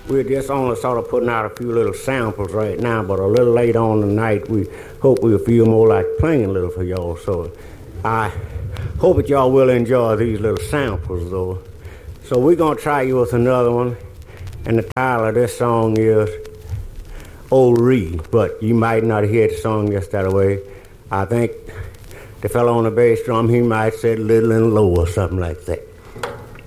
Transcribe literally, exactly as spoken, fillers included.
we're just only sort of putting out a few little samples right now, but a little later on tonight, we hope we'll feel more like playing a little for y'all. So I hope that y'all will enjoy these little samples, though. So we're going to try you with another one, and the title of this song is Old Reed, but you might not hear the song just that way. I think the fellow on the bass drum, he might say little and low or something like that.